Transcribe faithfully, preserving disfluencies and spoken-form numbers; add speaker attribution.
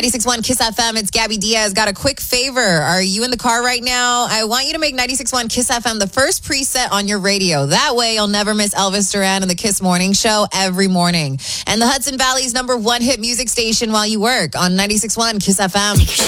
Speaker 1: ninety-six point one Kiss F M. It's Gabby Diaz. Got a quick favor. Are you in the car right now? I want you to make ninety-six point one Kiss F M the first preset on your radio. That way you'll never miss Elvis Duran and the Kiss Morning Show every morning. And the Hudson Valley's number one hit music station while you work on ninety-six point one Kiss F M.